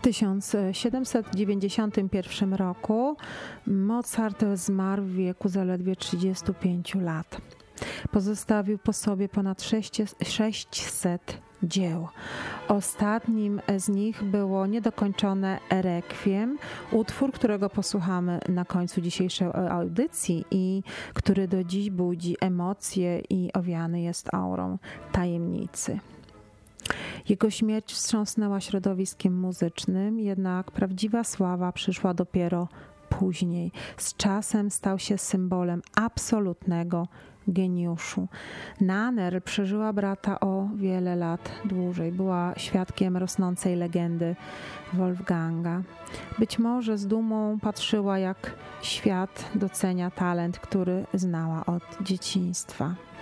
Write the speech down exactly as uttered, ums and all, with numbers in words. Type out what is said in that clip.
tysiąc siedemset dziewięćdziesiątym pierwszym roku Mozart zmarł w wieku zaledwie trzydziestu pięciu lat. Pozostawił po sobie ponad sześćset dzieł. Ostatnim z nich było niedokończone Requiem, utwór, którego posłuchamy na końcu dzisiejszej audycji i który do dziś budzi emocje i owiany jest aurą tajemnicy. Jego śmierć wstrząsnęła środowiskiem muzycznym, jednak prawdziwa sława przyszła dopiero później. Z czasem stał się symbolem absolutnego geniuszu. Nannerl przeżyła brata o wiele lat dłużej. Była świadkiem rosnącej legendy Wolfganga. Być może z dumą patrzyła, jak świat docenia talent, który znała od dzieciństwa.